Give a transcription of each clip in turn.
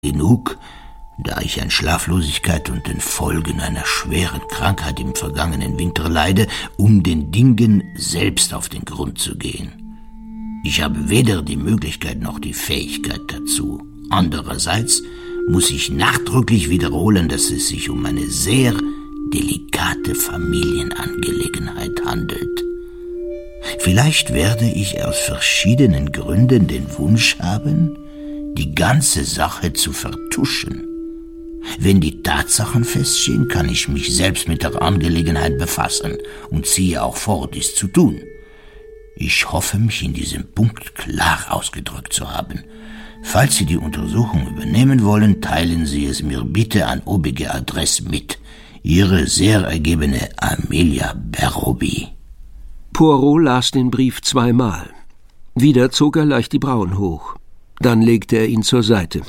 genug, da ich an Schlaflosigkeit und den Folgen einer schweren Krankheit im vergangenen Winter leide, um den Dingen selbst auf den Grund zu gehen. Ich habe weder die Möglichkeit noch die Fähigkeit dazu. Andererseits muss ich nachdrücklich wiederholen, dass es sich um eine sehr delikate Familienangelegenheit handelt. Vielleicht werde ich aus verschiedenen Gründen den Wunsch haben, die ganze Sache zu vertuschen. Wenn die Tatsachen feststehen, kann ich mich selbst mit der Angelegenheit befassen und ziehe auch vor, dies zu tun. Ich hoffe, mich in diesem Punkt klar ausgedrückt zu haben. Falls Sie die Untersuchung übernehmen wollen, teilen Sie es mir bitte an obige Adresse mit. Ihre sehr ergebene Amelia Barrowby. Poirot las den Brief 2-mal. Wieder zog er leicht die Brauen hoch. Dann legte er ihn zur Seite.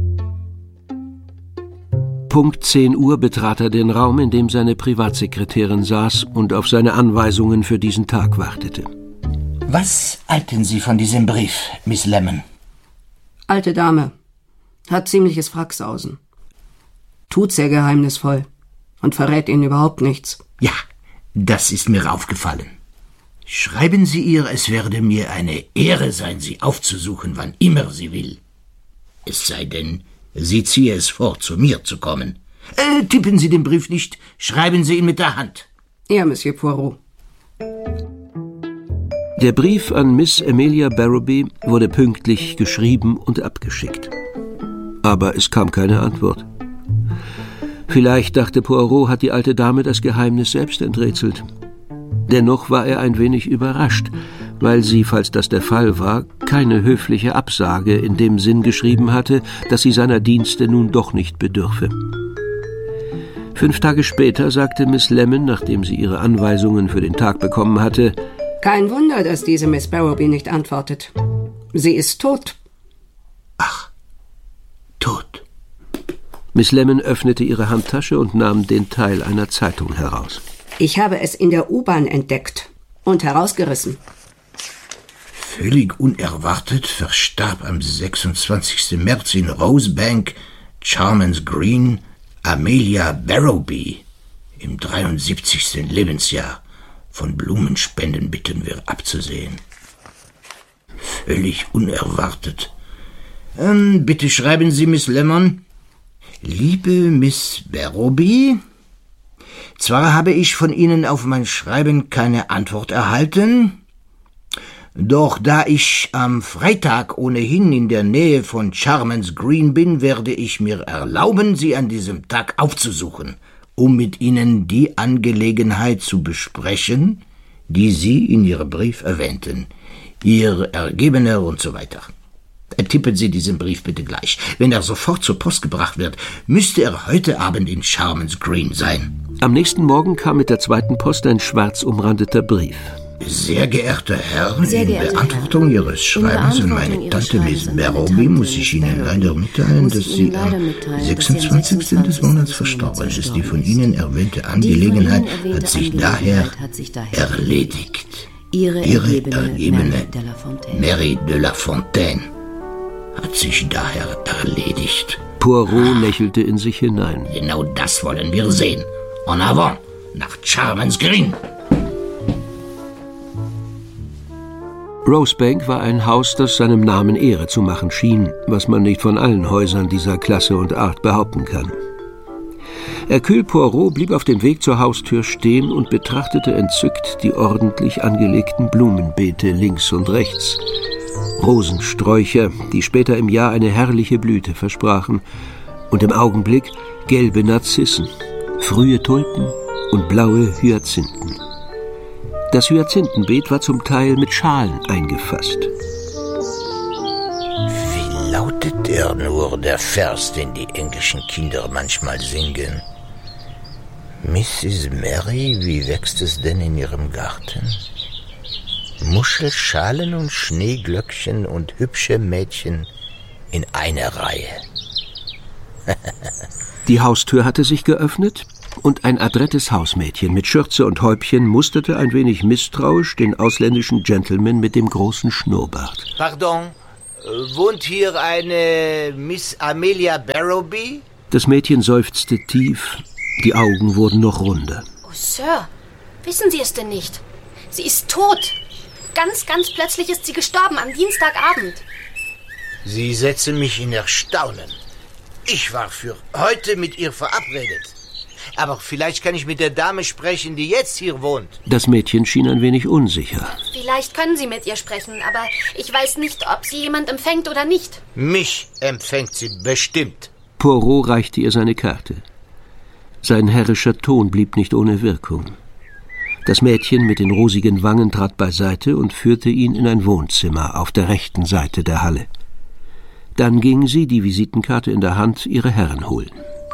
Punkt 10 Uhr betrat er den Raum, in dem seine Privatsekretärin saß und auf seine Anweisungen für diesen Tag wartete. Was halten Sie von diesem Brief, Miss Lemon? Alte Dame. Hat ziemliches Fracksausen. Tut sehr geheimnisvoll und verrät Ihnen überhaupt nichts. Ja, das ist mir aufgefallen. Schreiben Sie ihr, es werde mir eine Ehre sein, Sie aufzusuchen, wann immer sie will. Es sei denn, sie ziehe es vor, zu mir zu kommen. Tippen Sie den Brief nicht, schreiben Sie ihn mit der Hand. Ja, Monsieur Poirot. Der Brief an Miss Amelia Barrowby wurde pünktlich geschrieben und abgeschickt. Aber es kam keine Antwort. Vielleicht, dachte Poirot, hat die alte Dame das Geheimnis selbst enträtselt. Dennoch war er ein wenig überrascht, weil sie, falls das der Fall war, keine höfliche Absage in dem Sinn geschrieben hatte, dass sie seiner Dienste nun doch nicht bedürfe. 5 Tage später sagte Miss Lemon, nachdem sie ihre Anweisungen für den Tag bekommen hatte: Kein Wunder, dass diese Miss Barrowby nicht antwortet. Sie ist tot. Ach, tot. Miss Lemon öffnete ihre Handtasche und nahm den Teil einer Zeitung heraus. Ich habe es in der U-Bahn entdeckt und herausgerissen. Völlig unerwartet verstarb am 26. März in Rosebank, Charmans Green, Amelia Barrowby im 73. Lebensjahr. Von Blumenspenden bitten wir abzusehen. Völlig unerwartet. Bitte schreiben Sie, Miss Lemon. Liebe Miss Barrowby, zwar habe ich von Ihnen auf mein Schreiben keine Antwort erhalten, doch da ich am Freitag ohnehin in der Nähe von Charmans Green bin, werde ich mir erlauben, Sie an diesem Tag aufzusuchen, um mit Ihnen die Angelegenheit zu besprechen, die Sie in Ihrem Brief erwähnten, Ihr Ergebener und so weiter. Tippen Sie diesen Brief bitte gleich. Wenn er sofort zur Post gebracht wird, müsste er heute Abend in Charmans Green sein. Am nächsten Morgen kam mit der zweiten Post ein schwarz umrandeter Brief. Sehr geehrter Herr, in Beantwortung Ihres Schreibens an meine Tante Miss Barrowby muss ich Ihnen leider mitteilen, dass sie am 26. des Monats verstorben ist. Die von Ihnen erwähnte Angelegenheit hat sich daher erledigt. Ihre Ergebene Mary de la Fontaine hat sich daher erledigt. Poirot lächelte in sich hinein. Genau das wollen wir sehen. En avant, nach Charmans Green. Rosebank war ein Haus, das seinem Namen Ehre zu machen schien, was man nicht von allen Häusern dieser Klasse und Art behaupten kann. Hercule Poirot blieb auf dem Weg zur Haustür stehen und betrachtete entzückt die ordentlich angelegten Blumenbeete links und rechts. Rosensträucher, die später im Jahr eine herrliche Blüte versprachen, und im Augenblick gelbe Narzissen, frühe Tulpen und blaue Hyazinthen. Das Hyazinthenbeet war zum Teil mit Schalen eingefasst. Wie lautet der nur, der Vers, den die englischen Kinder manchmal singen? Mrs. Mary, wie wächst es denn in ihrem Garten? Muschelschalen und Schneeglöckchen und hübsche Mädchen in einer Reihe. Die Haustür hatte sich geöffnet und ein adrettes Hausmädchen mit Schürze und Häubchen musterte ein wenig misstrauisch den ausländischen Gentleman mit dem großen Schnurrbart. Pardon, wohnt hier eine Miss Amelia Barrowby? Das Mädchen seufzte tief, die Augen wurden noch runder. Oh, Sir, wissen Sie es denn nicht? Sie ist tot. Ganz plötzlich ist sie gestorben am Dienstagabend. Sie setzen mich in Erstaunen. Ich war für heute mit ihr verabredet. Aber vielleicht kann ich mit der Dame sprechen, die jetzt hier wohnt. Das Mädchen schien ein wenig unsicher. Vielleicht können Sie mit ihr sprechen, aber ich weiß nicht, ob sie jemand empfängt oder nicht. Mich empfängt sie bestimmt. Poirot reichte ihr seine Karte. Sein herrischer Ton blieb nicht ohne Wirkung. Das Mädchen mit den rosigen Wangen trat beiseite und führte ihn in ein Wohnzimmer auf der rechten Seite der Halle. Dann ging sie, die Visitenkarte in der Hand, ihre Herren holen.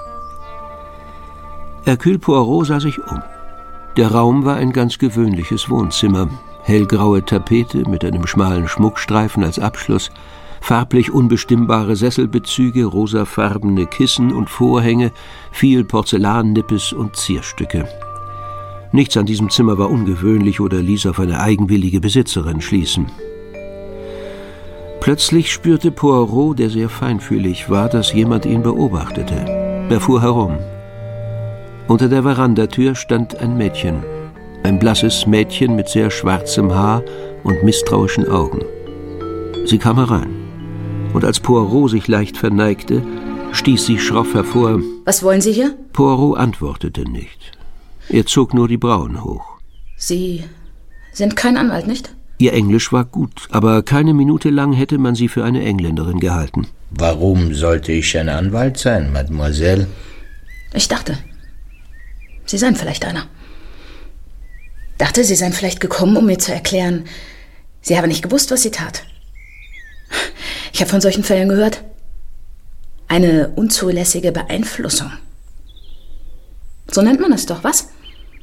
Hercule Poirot sah sich um. Der Raum war ein ganz gewöhnliches Wohnzimmer. Hellgraue Tapete mit einem schmalen Schmuckstreifen als Abschluss, farblich unbestimmbare Sesselbezüge, rosafarbene Kissen und Vorhänge, viel Porzellannippes und Zierstücke. Nichts an diesem Zimmer war ungewöhnlich oder ließ auf eine eigenwillige Besitzerin schließen. Plötzlich spürte Poirot, der sehr feinfühlig war, dass jemand ihn beobachtete. Er fuhr herum. Unter der Verandatür stand ein Mädchen. Ein blasses Mädchen mit sehr schwarzem Haar und misstrauischen Augen. Sie kam herein. Und als Poirot sich leicht verneigte, stieß sie schroff hervor: Was wollen Sie hier? Poirot antwortete nicht. Er zog nur die Brauen hoch. Sie sind kein Anwalt, nicht? Ihr Englisch war gut, aber keine Minute lang hätte man sie für eine Engländerin gehalten. Warum sollte ich ein Anwalt sein, Mademoiselle? Ich dachte, Sie seien vielleicht einer. Dachte, Sie seien vielleicht gekommen, um mir zu erklären, Sie haben nicht gewusst, was Sie tat. Ich habe von solchen Fällen gehört. Eine unzulässige Beeinflussung. So nennt man es doch, was?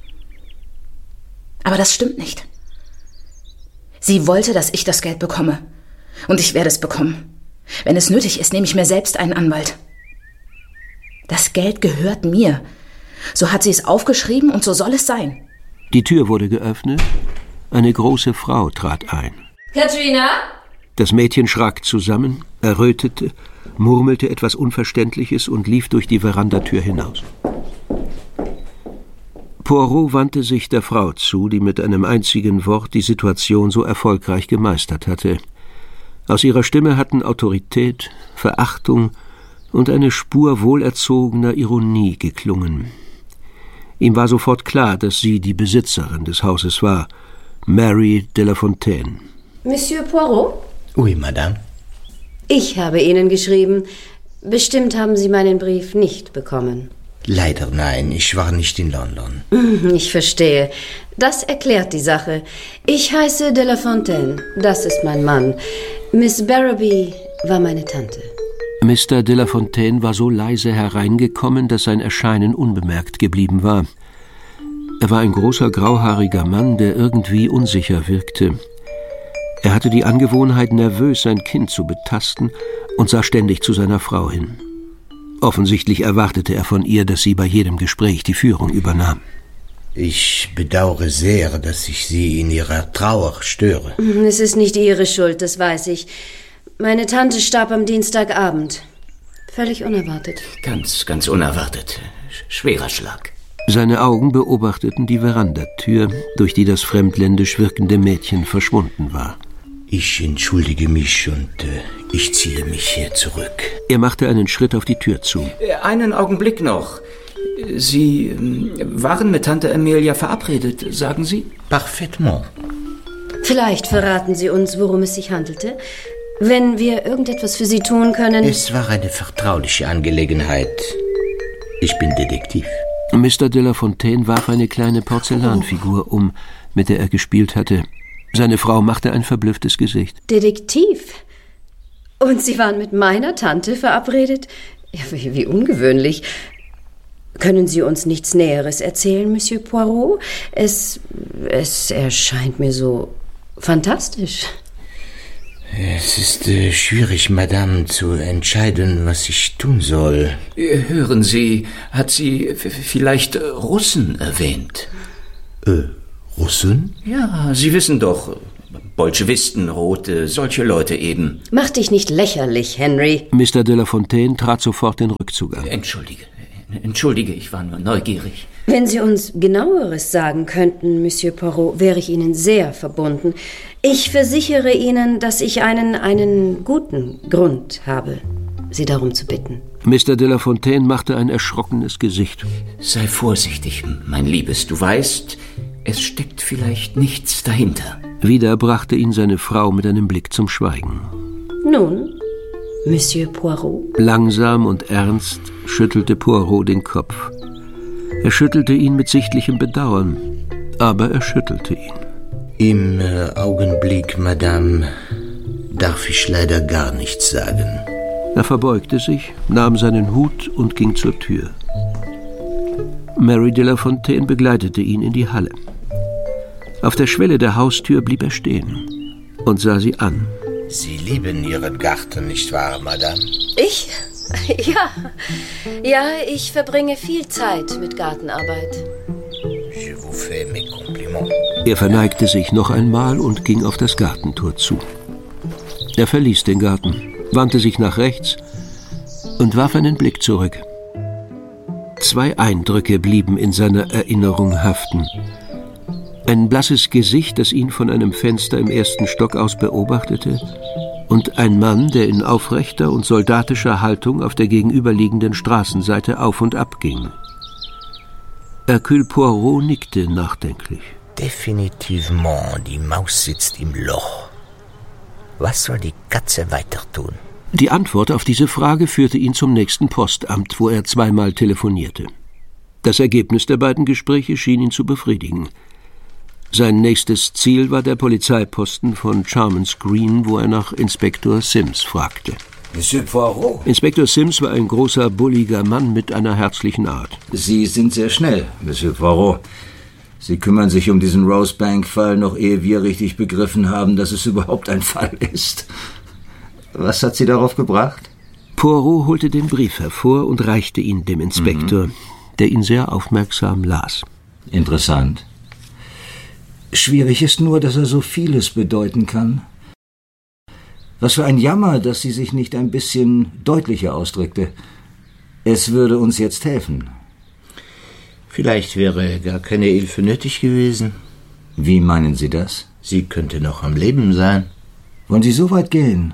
Aber das stimmt nicht. Sie wollte, dass ich das Geld bekomme. Und ich werde es bekommen. Wenn es nötig ist, nehme ich mir selbst einen Anwalt. Das Geld gehört mir. So hat sie es aufgeschrieben und so soll es sein. Die Tür wurde geöffnet. Eine große Frau trat ein. Katrina? Das Mädchen schrak zusammen, errötete, murmelte etwas Unverständliches und lief durch die Verandatür hinaus. Poirot wandte sich der Frau zu, die mit einem einzigen Wort die Situation so erfolgreich gemeistert hatte. Aus ihrer Stimme hatten Autorität, Verachtung und eine Spur wohlerzogener Ironie geklungen. Ihm war sofort klar, dass sie die Besitzerin des Hauses war, Mary de la Fontaine. Monsieur Poirot? Oui, Madame. Ich habe Ihnen geschrieben. Bestimmt haben Sie meinen Brief nicht bekommen. Leider nein, ich war nicht in London. Ich verstehe. Das erklärt die Sache. Ich heiße de la Fontaine. Das ist mein Mann. Miss Barrowby war meine Tante. Mr. de la Fontaine war so leise hereingekommen, dass sein Erscheinen unbemerkt geblieben war. Er war ein großer, grauhaariger Mann, der irgendwie unsicher wirkte. Er hatte die Angewohnheit, nervös sein Kinn zu betasten und sah ständig zu seiner Frau hin. Offensichtlich erwartete er von ihr, dass sie bei jedem Gespräch die Führung übernahm. Ich bedauere sehr, dass ich Sie in Ihrer Trauer störe. Es ist nicht Ihre Schuld, das weiß ich. Meine Tante starb am Dienstagabend. Völlig unerwartet. Ganz unerwartet. Schwerer Schlag. Seine Augen beobachteten die Verandatür, durch die das fremdländisch wirkende Mädchen verschwunden war. Ich entschuldige mich und ich ziehe mich hier zurück. Er machte einen Schritt auf die Tür zu. Einen Augenblick noch. Sie waren mit Tante Amelia verabredet, sagen Sie? Parfaitement. Vielleicht verraten Sie uns, worum es sich handelte. Wenn wir irgendetwas für Sie tun können... Es war eine vertrauliche Angelegenheit. Ich bin Detektiv. Mr. de la Fontaine warf eine kleine Porzellanfigur um, mit der er gespielt hatte. Seine Frau machte ein verblüfftes Gesicht. Detektiv? Und Sie waren mit meiner Tante verabredet? Ja, wie ungewöhnlich. Können Sie uns nichts Näheres erzählen, Monsieur Poirot? Es erscheint mir so fantastisch. Es ist schwierig, Madame, zu entscheiden, was ich tun soll. Hören Sie, hat sie vielleicht Russen erwähnt? Russen? Ja, Sie wissen doch, Bolschewisten, Rote, solche Leute eben. Mach dich nicht lächerlich, Henry. Mr. de La Fontaine trat sofort den Rückzug an. Entschuldige, ich war nur neugierig. Wenn Sie uns Genaueres sagen könnten, Monsieur Poirot, wäre ich Ihnen sehr verbunden. Ich versichere Ihnen, dass ich einen guten Grund habe, Sie darum zu bitten. Mr. de La Fontaine machte ein erschrockenes Gesicht. Sei vorsichtig, mein Liebes. Du weißt, es steckt vielleicht nichts dahinter. Wieder brachte ihn seine Frau mit einem Blick zum Schweigen. Nun, Monsieur Poirot? Langsam und ernst schüttelte Poirot den Kopf. Er schüttelte ihn mit sichtlichem Bedauern, aber er schüttelte ihn. Im Augenblick, Madame, darf ich leider gar nichts sagen. Er verbeugte sich, nahm seinen Hut und ging zur Tür. Mary de La Fontaine begleitete ihn in die Halle. Auf der Schwelle der Haustür blieb er stehen und sah sie an. Sie lieben Ihren Garten, nicht wahr, Madame? Ich? Ja, ich verbringe viel Zeit mit Gartenarbeit. Je vous fais mes compliments. Er verneigte sich noch einmal und ging auf das Gartentor zu. Er verließ den Garten, wandte sich nach rechts und warf einen Blick zurück. 2 Eindrücke blieben in seiner Erinnerung haften. Ein blasses Gesicht, das ihn von einem Fenster im 1. Stock aus beobachtete, und ein Mann, der in aufrechter und soldatischer Haltung auf der gegenüberliegenden Straßenseite auf und ab ging. Hercule Poirot nickte nachdenklich. Definitivement, die Maus sitzt im Loch. Was soll die Katze weiter tun? Die Antwort auf diese Frage führte ihn zum nächsten Postamt, wo er 2-mal telefonierte. Das Ergebnis der beiden Gespräche schien ihn zu befriedigen. Sein nächstes Ziel war der Polizeiposten von Charmans Green, wo er nach Inspektor Sims fragte. Monsieur Poirot? Inspektor Sims war ein großer, bulliger Mann mit einer herzlichen Art. Sie sind sehr schnell, Monsieur Poirot. Sie kümmern sich um diesen Rosebank-Fall, noch ehe wir richtig begriffen haben, dass es überhaupt ein Fall ist. Was hat Sie darauf gebracht? Poirot holte den Brief hervor und reichte ihn dem Inspektor, der ihn sehr aufmerksam las. Interessant. Schwierig ist nur, dass er so vieles bedeuten kann. Was für ein Jammer, dass sie sich nicht ein bisschen deutlicher ausdrückte. Es würde uns jetzt helfen. Vielleicht wäre gar keine Hilfe nötig gewesen. Wie meinen Sie das? Sie könnte noch am Leben sein. Wollen Sie so weit gehen?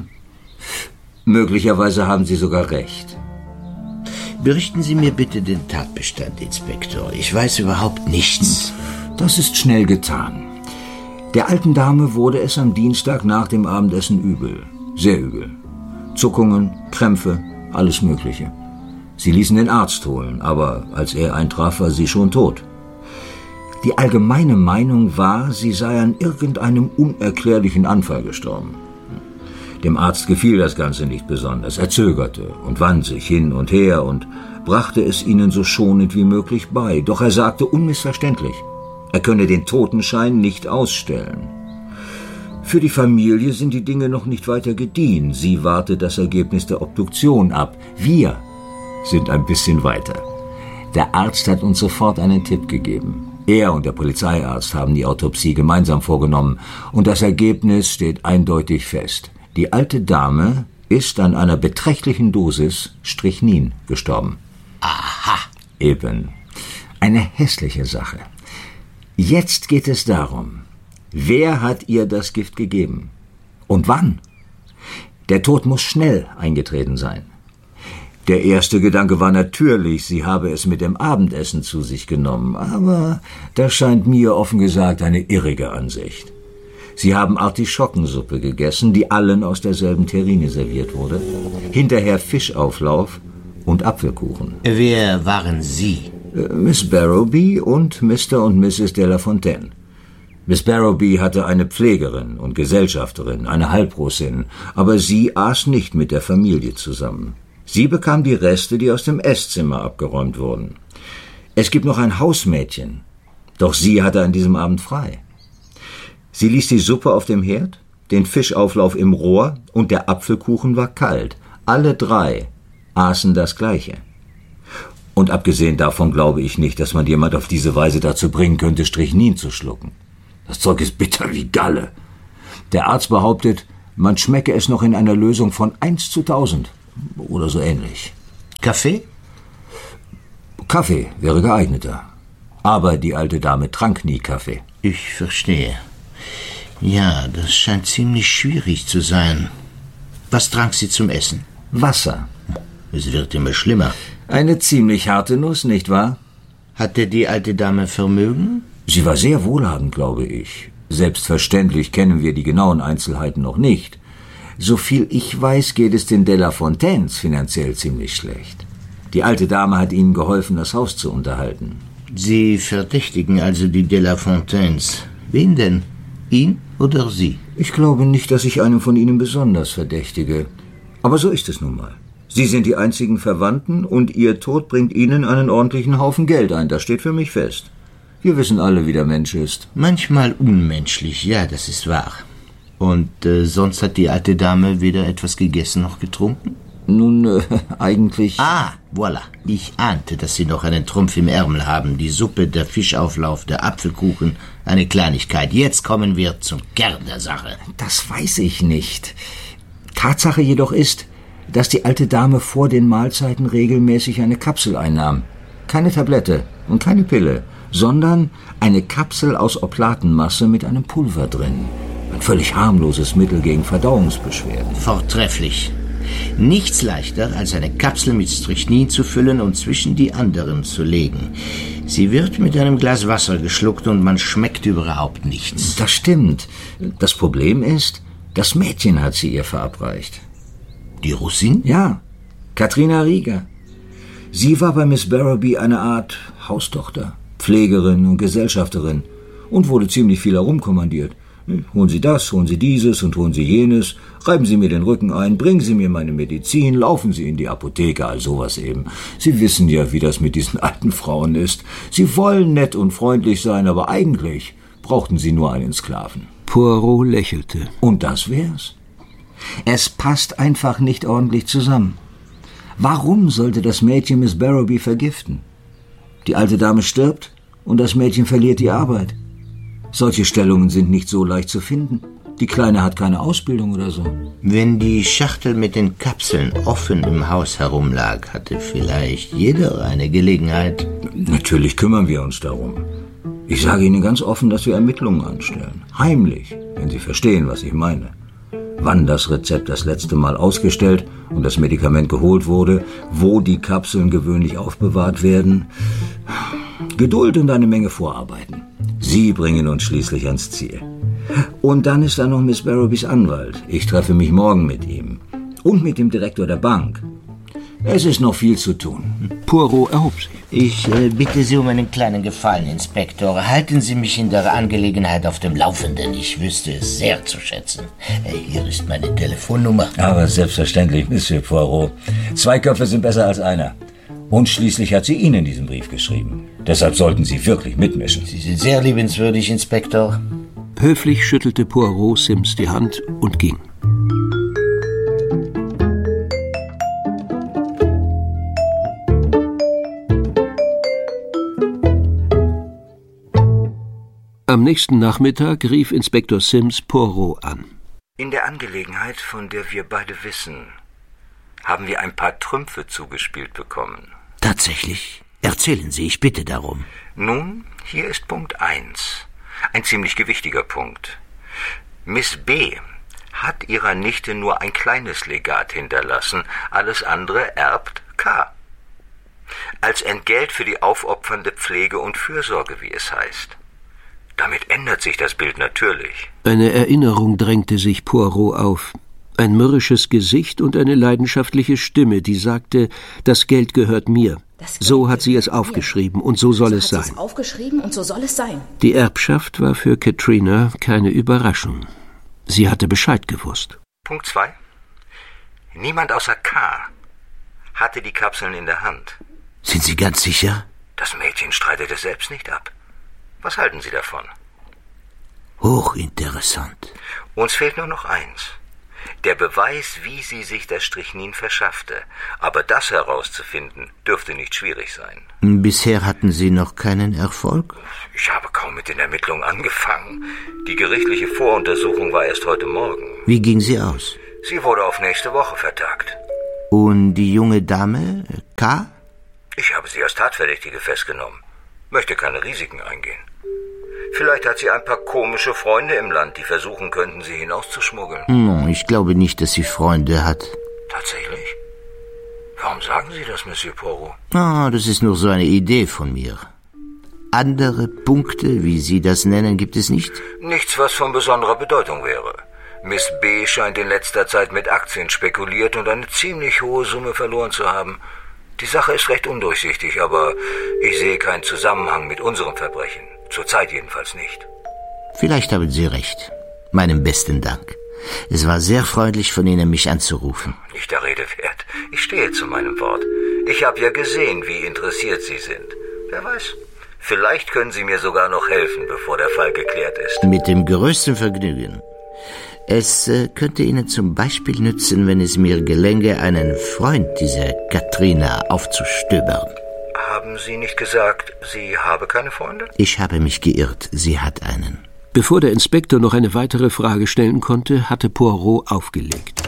Möglicherweise haben Sie sogar recht. Berichten Sie mir bitte den Tatbestand, Inspektor. Ich weiß überhaupt nichts. Das ist schnell getan. Der alten Dame wurde es am Dienstag nach dem Abendessen übel. Sehr übel. Zuckungen, Krämpfe, alles Mögliche. Sie ließen den Arzt holen, aber als er eintraf, war sie schon tot. Die allgemeine Meinung war, sie sei an irgendeinem unerklärlichen Anfall gestorben. Dem Arzt gefiel das Ganze nicht besonders. Er zögerte und wand sich hin und her und brachte es ihnen so schonend wie möglich bei. Doch er sagte unmissverständlich, er könne den Totenschein nicht ausstellen. Für die Familie sind die Dinge noch nicht weiter gediehen. Sie wartet das Ergebnis der Obduktion ab. Wir sind ein bisschen weiter. Der Arzt hat uns sofort einen Tipp gegeben. Er und der Polizeiarzt haben die Autopsie gemeinsam vorgenommen und das Ergebnis steht eindeutig fest. Die alte Dame ist an einer beträchtlichen Dosis Strychnin gestorben. Aha. Eben. Eine hässliche Sache. Jetzt geht es darum, wer hat ihr das Gift gegeben? Und wann? Der Tod muss schnell eingetreten sein. Der erste Gedanke war natürlich, sie habe es mit dem Abendessen zu sich genommen, aber das scheint mir offen gesagt eine irrige Ansicht. Sie haben Artischockensuppe gegessen, die allen aus derselben Terrine serviert wurde, hinterher Fischauflauf und Apfelkuchen. Wer waren Sie? Miss Barrowby und Mr. und Mrs. de La Fontaine. Miss Barrowby hatte eine Pflegerin und Gesellschafterin, eine Halbrussin, aber sie aß nicht mit der Familie zusammen. Sie bekam die Reste, die aus dem Esszimmer abgeräumt wurden. Es gibt noch ein Hausmädchen, doch sie hatte an diesem Abend frei. Sie ließ die Suppe auf dem Herd, den Fischauflauf im Rohr und der Apfelkuchen war kalt. Alle 3 aßen das Gleiche. Und abgesehen davon glaube ich nicht, dass man jemand auf diese Weise dazu bringen könnte, Strychnin zu schlucken. Das Zeug ist bitter wie Galle. Der Arzt behauptet, man schmecke es noch in einer Lösung von 1:1000 oder so ähnlich. Kaffee? Kaffee wäre geeigneter. Aber die alte Dame trank nie Kaffee. Ich verstehe. Ja, das scheint ziemlich schwierig zu sein. Was trank sie zum Essen? Wasser. Es wird immer schlimmer. Eine ziemlich harte Nuss, nicht wahr? Hatte die alte Dame Vermögen? Sie war sehr wohlhabend, glaube ich. Selbstverständlich kennen wir die genauen Einzelheiten noch nicht. Soviel ich weiß, geht es den de la Fontaines finanziell ziemlich schlecht. Die alte Dame hat ihnen geholfen, das Haus zu unterhalten. Sie verdächtigen also die de la Fontaines. Wen denn? Ihn oder Sie? Ich glaube nicht, dass ich einen von ihnen besonders verdächtige. Aber so ist es nun mal. Sie sind die einzigen Verwandten und Ihr Tod bringt Ihnen einen ordentlichen Haufen Geld ein. Das steht für mich fest. Wir wissen alle, wie der Mensch ist. Manchmal unmenschlich, ja, das ist wahr. Und sonst hat die alte Dame weder etwas gegessen noch getrunken? Nun, eigentlich... Ah, voilà. Ich ahnte, dass Sie noch einen Trumpf im Ärmel haben. Die Suppe, der Fischauflauf, der Apfelkuchen, eine Kleinigkeit. Jetzt kommen wir zum Kern der Sache. Das weiß ich nicht. Tatsache jedoch ist, dass die alte Dame vor den Mahlzeiten regelmäßig eine Kapsel einnahm. Keine Tablette und keine Pille, sondern eine Kapsel aus Oplatenmasse mit einem Pulver drin. Ein völlig harmloses Mittel gegen Verdauungsbeschwerden. Vortrefflich. Nichts leichter, als eine Kapsel mit Strychnin zu füllen und zwischen die anderen zu legen. Sie wird mit einem Glas Wasser geschluckt und man schmeckt überhaupt nichts. Das stimmt. Das Problem ist, das Mädchen hat sie ihr verabreicht. Die Russin? Ja, Katrina Rieger. Sie war bei Miss Barrowby eine Art Haustochter, Pflegerin und Gesellschafterin und wurde ziemlich viel herumkommandiert. Holen Sie das, holen Sie dieses und holen Sie jenes, reiben Sie mir den Rücken ein, bringen Sie mir meine Medizin, laufen Sie in die Apotheke, all sowas eben. Sie wissen ja, wie das mit diesen alten Frauen ist. Sie wollen nett und freundlich sein, aber eigentlich brauchten sie nur einen Sklaven. Poirot lächelte. Und das wär's. Es passt einfach nicht ordentlich zusammen. Warum sollte das Mädchen Miss Barrowby vergiften? Die alte Dame stirbt und das Mädchen verliert die Arbeit. Solche Stellungen sind nicht so leicht zu finden. Die Kleine hat keine Ausbildung oder so. Wenn die Schachtel mit den Kapseln offen im Haus herumlag, hatte vielleicht jeder eine Gelegenheit. Natürlich kümmern wir uns darum. Ich sage Ihnen ganz offen, dass wir Ermittlungen anstellen. Heimlich, wenn Sie verstehen, was ich meine. Wann das Rezept das letzte Mal ausgestellt und das Medikament geholt wurde, wo die Kapseln gewöhnlich aufbewahrt werden. Geduld und eine Menge Vorarbeiten. Sie bringen uns schließlich ans Ziel. Und dann ist da noch Miss Barrowbys Anwalt. Ich treffe mich morgen mit ihm. Und mit dem Direktor der Bank. Es ist noch viel zu tun. Poirot erhob sich. Ich bitte Sie um einen kleinen Gefallen, Inspektor. Halten Sie mich in der Angelegenheit auf dem Laufenden. Ich wüsste es sehr zu schätzen. Hier ist meine Telefonnummer. Aber selbstverständlich, Monsieur Poirot. 2 Köpfe sind besser als einer. Und schließlich hat sie Ihnen diesen Brief geschrieben. Deshalb sollten Sie wirklich mitmischen. Sie sind sehr liebenswürdig, Inspektor. Höflich schüttelte Poirot Sims die Hand und ging. Am nächsten Nachmittag rief Inspektor Sims Poirot an. In der Angelegenheit, von der wir beide wissen, haben wir ein paar Trümpfe zugespielt bekommen. Tatsächlich? Erzählen Sie, ich bitte darum. Nun, hier ist Punkt 1. Ein ziemlich gewichtiger Punkt. Miss B. hat ihrer Nichte nur ein kleines Legat hinterlassen. Alles andere erbt K. Als Entgelt für die aufopfernde Pflege und Fürsorge, wie es heißt. Damit ändert sich das Bild natürlich. Eine Erinnerung drängte sich Poirot auf. Ein mürrisches Gesicht und eine leidenschaftliche Stimme, die sagte, das Geld gehört mir. So hat sie es aufgeschrieben und so soll es sein. Die Erbschaft war für Katrina keine Überraschung. Sie hatte Bescheid gewusst. Punkt 2. Niemand außer K. hatte die Kapseln in der Hand. Sind Sie ganz sicher? Das Mädchen streitet es selbst nicht ab. Was halten Sie davon? Hochinteressant. Uns fehlt nur noch eins. Der Beweis, wie sie sich das Strychnin verschaffte. Aber das herauszufinden, dürfte nicht schwierig sein. Bisher hatten Sie noch keinen Erfolg? Ich habe kaum mit den Ermittlungen angefangen. Die gerichtliche Voruntersuchung war erst heute Morgen. Wie ging sie aus? Sie wurde auf nächste Woche vertagt. Und die junge Dame, K.? Ich habe sie als Tatverdächtige festgenommen. Möchte keine Risiken eingehen. Vielleicht hat sie ein paar komische Freunde im Land, die versuchen könnten, sie hinauszuschmuggeln. Ich glaube nicht, dass sie Freunde hat. Tatsächlich? Warum sagen Sie das, Monsieur Poirot? Das ist nur so eine Idee von mir. Andere Punkte, wie Sie das nennen, gibt es nicht? Nichts, was von besonderer Bedeutung wäre. Miss B. scheint in letzter Zeit mit Aktien spekuliert und eine ziemlich hohe Summe verloren zu haben. Die Sache ist recht undurchsichtig, aber ich sehe keinen Zusammenhang mit unserem Verbrechen. Zurzeit jedenfalls nicht. Vielleicht haben Sie recht. Meinen besten Dank. Es war sehr freundlich von Ihnen, mich anzurufen. Nicht der Rede wert. Ich stehe zu meinem Wort. Ich habe ja gesehen, wie interessiert Sie sind. Wer weiß, vielleicht können Sie mir sogar noch helfen, bevor der Fall geklärt ist. Mit dem größten Vergnügen. Es könnte Ihnen zum Beispiel nützen, wenn es mir gelänge, einen Freund dieser Katrina aufzustöbern. Haben Sie nicht gesagt, sie habe keine Freunde? Ich habe mich geirrt. Sie hat einen. Bevor der Inspektor noch eine weitere Frage stellen konnte, hatte Poirot aufgelegt.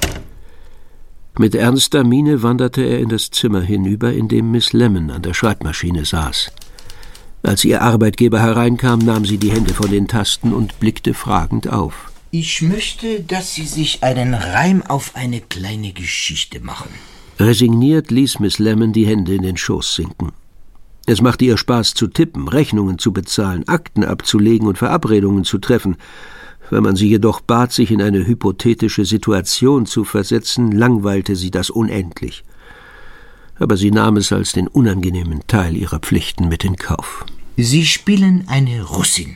Mit ernster Miene wanderte er in das Zimmer hinüber, in dem Miss Lemon an der Schreibmaschine saß. Als ihr Arbeitgeber hereinkam, nahm sie die Hände von den Tasten und blickte fragend auf. Ich möchte, dass Sie sich einen Reim auf eine kleine Geschichte machen. Resigniert ließ Miss Lemon die Hände in den Schoß sinken. Es machte ihr Spaß zu tippen, Rechnungen zu bezahlen, Akten abzulegen und Verabredungen zu treffen. Wenn man sie jedoch bat, sich in eine hypothetische Situation zu versetzen, langweilte sie das unendlich. Aber sie nahm es als den unangenehmen Teil ihrer Pflichten mit in Kauf. Sie spielen eine Russin.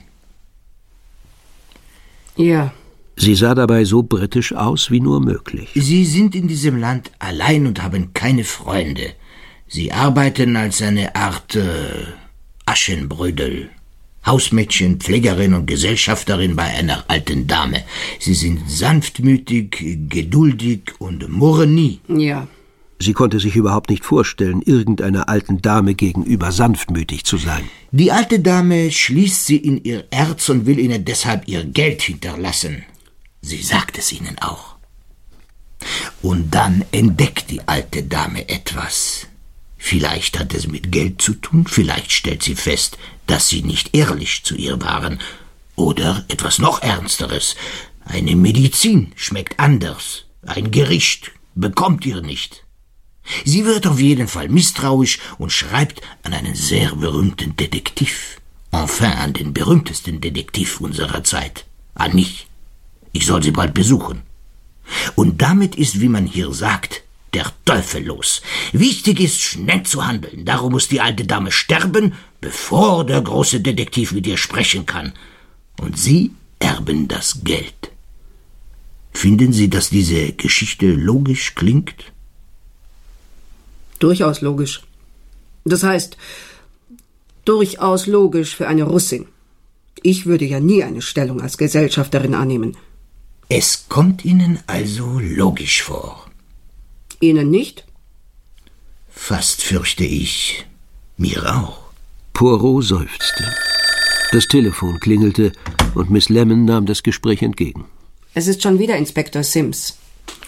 Ja. Sie sah dabei so britisch aus wie nur möglich. Sie sind in diesem Land allein und haben keine Freunde. Sie arbeiten als eine Art Aschenbrödel. Hausmädchen, Pflegerin und Gesellschafterin bei einer alten Dame. Sie sind sanftmütig, geduldig und murren nie. Ja. Sie konnte sich überhaupt nicht vorstellen, irgendeiner alten Dame gegenüber sanftmütig zu sein. Die alte Dame schließt sie in ihr Erz und will ihnen deshalb ihr Geld hinterlassen. Sie sagt es ihnen auch. Und dann entdeckt die alte Dame etwas. Vielleicht hat es mit Geld zu tun, vielleicht stellt sie fest, dass sie nicht ehrlich zu ihr waren. Oder etwas noch Ernsteres. Eine Medizin schmeckt anders. Ein Gericht bekommt ihr nicht. Sie wird auf jeden Fall misstrauisch und schreibt an einen sehr berühmten Detektiv. Enfin, an den berühmtesten Detektiv unserer Zeit. An mich. Ich soll sie bald besuchen. Und damit ist, wie man hier sagt, der Teufel los. Wichtig ist, schnell zu handeln. Darum muss die alte Dame sterben, bevor der große Detektiv mit ihr sprechen kann. Und Sie erben das Geld. Finden Sie, dass diese Geschichte logisch klingt? Durchaus logisch. Das heißt, durchaus logisch für eine Russin. Ich würde ja nie eine Stellung als Gesellschafterin annehmen. Es kommt Ihnen also logisch vor. Ihnen nicht? Fast fürchte ich, mir auch. Poirot seufzte. Das Telefon klingelte und Miss Lemon nahm das Gespräch entgegen. Es ist schon wieder Inspektor Sims.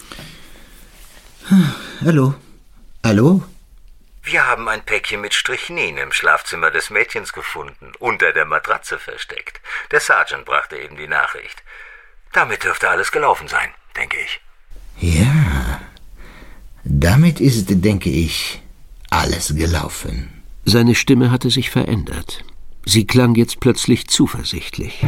Hallo? Hallo? Wir haben ein Päckchen mit Strychnin im Schlafzimmer des Mädchens gefunden, unter der Matratze versteckt. Der Sergeant brachte eben die Nachricht. Damit dürfte alles gelaufen sein, denke ich. Ja, damit ist, denke ich, alles gelaufen. Seine Stimme hatte sich verändert. Sie klang jetzt plötzlich zuversichtlich.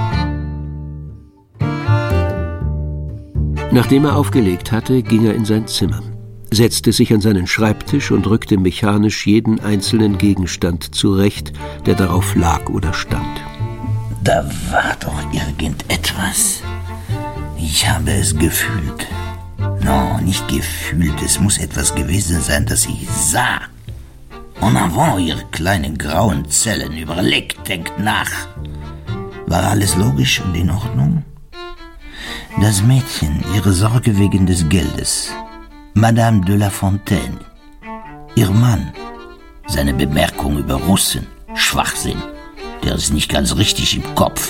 Nachdem er aufgelegt hatte, ging er in sein Zimmer, setzte sich an seinen Schreibtisch und rückte mechanisch jeden einzelnen Gegenstand zurecht, der darauf lag oder stand. Da war doch irgendetwas. Ich habe es gefühlt. No, nicht gefühlt, es muss etwas gewesen sein, das ich sah. En avant, ihr kleinen grauen Zellen, überlegt, denkt nach. War alles logisch und in Ordnung? Das Mädchen, ihre Sorge wegen des Geldes. Madame de la Fontaine. Ihr Mann. Seine Bemerkung über Russen. Schwachsinn. Der ist nicht ganz richtig im Kopf.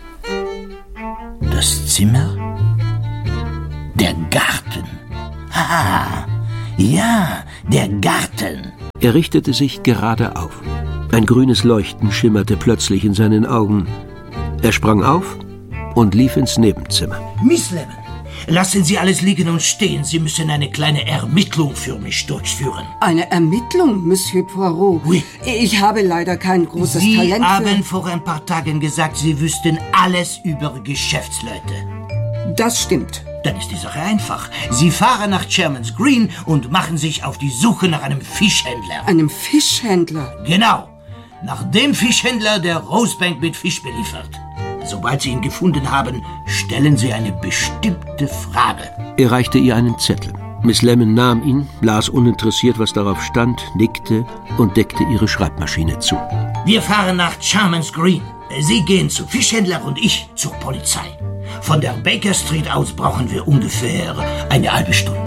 Das Zimmer? Der Garten. Ah, ja, der Garten. Er richtete sich gerade auf. Ein grünes Leuchten schimmerte plötzlich in seinen Augen. Er sprang auf und lief ins Nebenzimmer. Miss Lemon, lassen Sie alles liegen und stehen. Sie müssen eine kleine Ermittlung für mich durchführen. Eine Ermittlung, Monsieur Poirot? Oui. Ich habe leider kein großes Sie Talent für... haben vor ein paar Tagen gesagt, Sie wüssten alles über Geschäftsleute. Das stimmt. Dann ist die Sache einfach. Sie fahren nach Chairman's Green und machen sich auf die Suche nach einem Fischhändler. Einem Fischhändler? Genau. Nach dem Fischhändler, der Rosebank mit Fisch beliefert. Sobald Sie ihn gefunden haben, stellen Sie eine bestimmte Frage. Er reichte ihr einen Zettel. Miss Lemon nahm ihn, las uninteressiert, was darauf stand, nickte und deckte ihre Schreibmaschine zu. Wir fahren nach Chairman's Green. Sie gehen zum Fischhändler und ich zur Polizei. Von der Baker Street aus brauchen wir ungefähr eine halbe Stunde.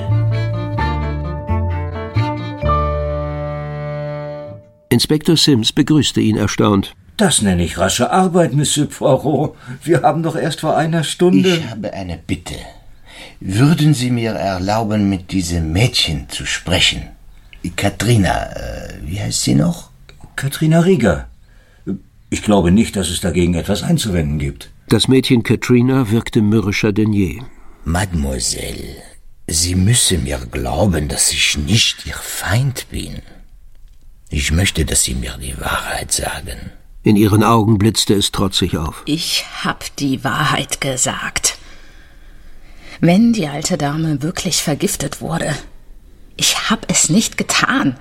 Inspektor Sims begrüßte ihn erstaunt. Das nenne ich rasche Arbeit, Monsieur Poirot. Wir haben doch erst vor einer Stunde... Ich habe eine Bitte. Würden Sie mir erlauben, mit diesem Mädchen zu sprechen? Katrina, wie heißt sie noch? Katrina Rieger. Ich glaube nicht, dass es dagegen etwas einzuwenden gibt. Das Mädchen Katrina wirkte mürrischer denn je. Mademoiselle, Sie müssen mir glauben, dass ich nicht Ihr Feind bin. Ich möchte, dass Sie mir die Wahrheit sagen. In ihren Augen blitzte es trotzig auf. Ich hab die Wahrheit gesagt. Wenn die alte Dame wirklich vergiftet wurde, ich hab es nicht getan.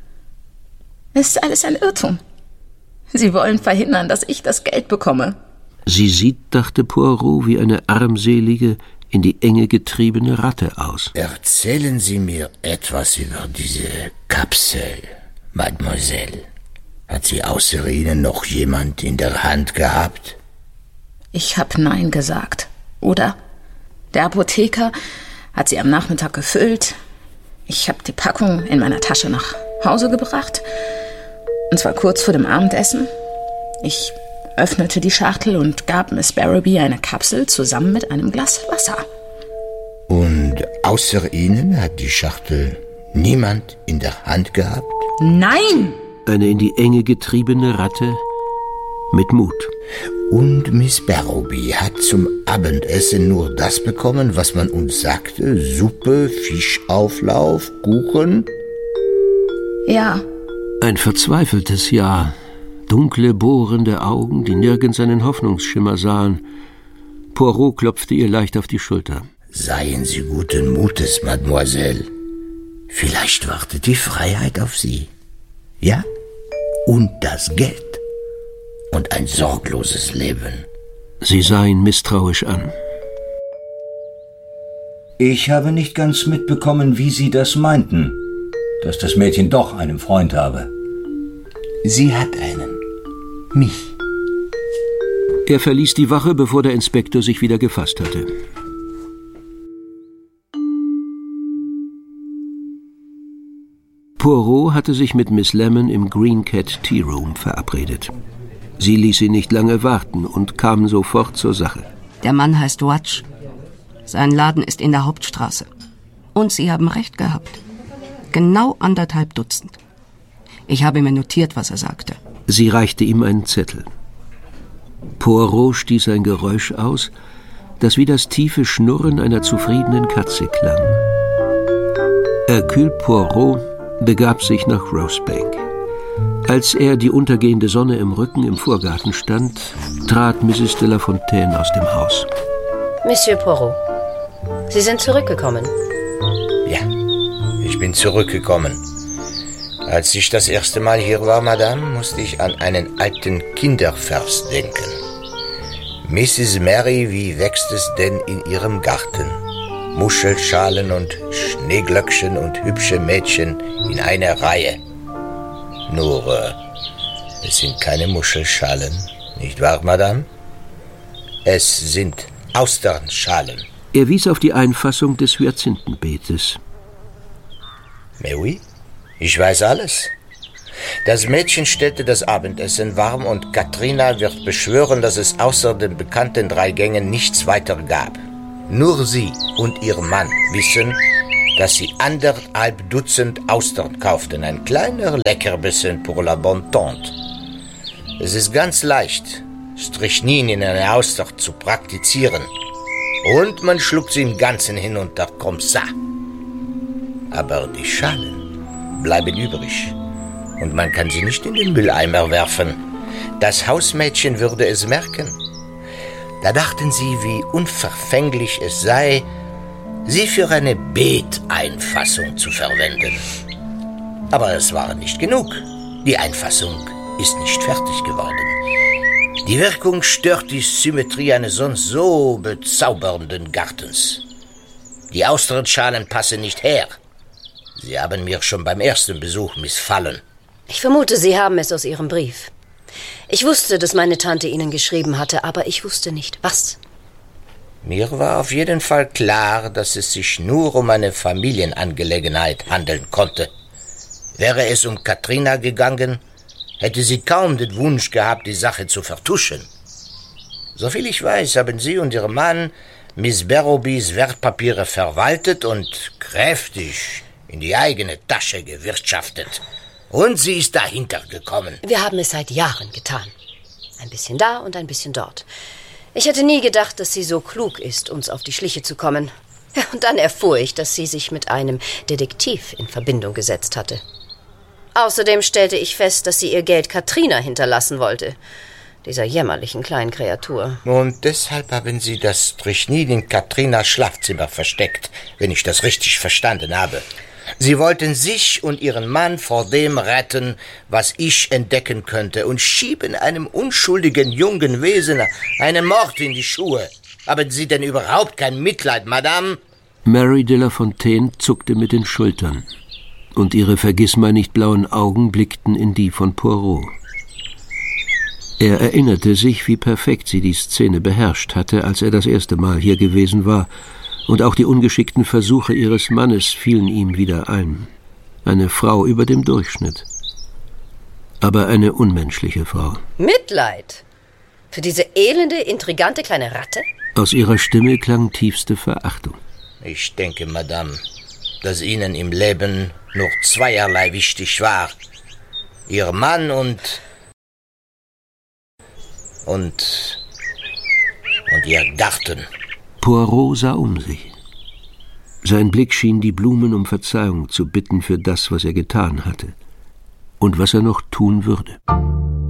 Es ist alles ein Irrtum. Sie wollen verhindern, dass ich das Geld bekomme. Sie sieht, dachte Poirot, wie eine armselige, in die Enge getriebene Ratte aus. Erzählen Sie mir etwas über diese Kapsel, Mademoiselle. Hat sie außer Ihnen noch jemand in der Hand gehabt? Ich hab Nein gesagt, oder? Der Apotheker hat sie am Nachmittag gefüllt. Ich hab die Packung in meiner Tasche nach Hause gebracht. Und zwar kurz vor dem Abendessen. Ich öffnete die Schachtel und gab Miss Barrowby eine Kapsel zusammen mit einem Glas Wasser. Und außer Ihnen hat die Schachtel niemand in der Hand gehabt? Nein! Eine in die Enge getriebene Ratte mit Mut. Und Miss Barrowby hat zum Abendessen nur das bekommen, was man uns sagte? Suppe, Fischauflauf, Kuchen? Ja. Ein verzweifeltes Ja. Dunkle, bohrende Augen, die nirgends einen Hoffnungsschimmer sahen. Poirot klopfte ihr leicht auf die Schulter. Seien Sie guten Mutes, Mademoiselle. Vielleicht wartet die Freiheit auf Sie. Ja? Und das Geld. Und ein sorgloses Leben. Sie sah ihn misstrauisch an. Ich habe nicht ganz mitbekommen, wie Sie das meinten, dass das Mädchen doch einen Freund habe. Sie hat einen. Mich. Er verließ die Wache, bevor der Inspektor sich wieder gefasst hatte. Poirot hatte sich mit Miss Lemon im Green Cat Tea Room verabredet. Sie ließ ihn nicht lange warten und kam sofort zur Sache. Der Mann heißt Watch. Sein Laden ist in der Hauptstraße. Und Sie haben recht gehabt. Genau 1,5 Dutzend. Ich habe mir notiert, was er sagte. Sie reichte ihm einen Zettel. Poirot stieß ein Geräusch aus, das wie das tiefe Schnurren einer zufriedenen Katze klang. Hercule Poirot begab sich nach Rosebank. Als er, die untergehende Sonne im Rücken, im Vorgarten stand, trat Mrs. de la Fontaine aus dem Haus. Monsieur Poirot, Sie sind zurückgekommen. Ja, ich bin zurückgekommen. Als ich das erste Mal hier war, Madame, musste ich an einen alten Kindervers denken. Mrs. Mary, wie wächst es denn in ihrem Garten? Muschelschalen und Schneeglöckchen und hübsche Mädchen in einer Reihe. Nur, es sind keine Muschelschalen, nicht wahr, Madame? Es sind Austernschalen. Er wies auf die Einfassung des Hyazinthenbeetes. Mais oui, ich weiß alles. Das Mädchen stellte das Abendessen warm und Katrina wird beschwören, dass es außer den bekannten 3 Gängen nichts weiter gab. Nur sie und ihr Mann wissen, dass sie 1,5 Dutzend Austern kauften. Ein kleiner Leckerbissen pour la bonne tante. Es ist ganz leicht, Strychnin in eine Auster zu praktizieren. Und man schluckt sie im Ganzen hinunter, comme ça. Aber die Schalen bleiben übrig. Und man kann sie nicht in den Mülleimer werfen. Das Hausmädchen würde es merken. Da dachten sie, wie unverfänglich es sei, sie für eine Beeteinfassung zu verwenden. Aber es war nicht genug. Die Einfassung ist nicht fertig geworden. Die Wirkung stört die Symmetrie eines sonst so bezaubernden Gartens. Die Austernschalen passen nicht her. Sie haben mir schon beim ersten Besuch missfallen. Ich vermute, Sie haben es aus Ihrem Brief. Ich wusste, dass meine Tante Ihnen geschrieben hatte, aber ich wusste nicht, was. Mir war auf jeden Fall klar, dass es sich nur um eine Familienangelegenheit handeln konnte. Wäre es um Katrina gegangen, hätte sie kaum den Wunsch gehabt, die Sache zu vertuschen. Soviel ich weiß, haben Sie und Ihr Mann Miss Barrowbys Wertpapiere verwaltet und kräftig in die eigene Tasche gewirtschaftet. Und sie ist dahinter gekommen. Wir haben es seit Jahren getan. Ein bisschen da und ein bisschen dort. Ich hätte nie gedacht, dass sie so klug ist, uns auf die Schliche zu kommen. Ja, und dann erfuhr ich, dass sie sich mit einem Detektiv in Verbindung gesetzt hatte. Außerdem stellte ich fest, dass sie ihr Geld Katrina hinterlassen wollte. Dieser jämmerlichen kleinen Kreatur. Und deshalb haben Sie das Strychnin in Katrinas Schlafzimmer versteckt, wenn ich das richtig verstanden habe. Sie wollten sich und Ihren Mann vor dem retten, was ich entdecken könnte, und schieben einem unschuldigen jungen Wesen einen Mord in die Schuhe. Haben Sie denn überhaupt kein Mitleid, Madame? Mary de la Fontaine zuckte mit den Schultern, und ihre vergissmeinnicht-blauen Augen blickten in die von Poirot. Er erinnerte sich, wie perfekt sie die Szene beherrscht hatte, als er das erste Mal hier gewesen war, und auch die ungeschickten Versuche ihres Mannes fielen ihm wieder ein. Eine Frau über dem Durchschnitt. Aber eine unmenschliche Frau. Mitleid? Für diese elende, intrigante kleine Ratte? Aus ihrer Stimme klang tiefste Verachtung. Ich denke, Madame, dass Ihnen im Leben nur zweierlei wichtig war. Ihr Mann und Ihr Garten. Poirot sah um sich. Sein Blick schien die Blumen um Verzeihung zu bitten für das, was er getan hatte und was er noch tun würde.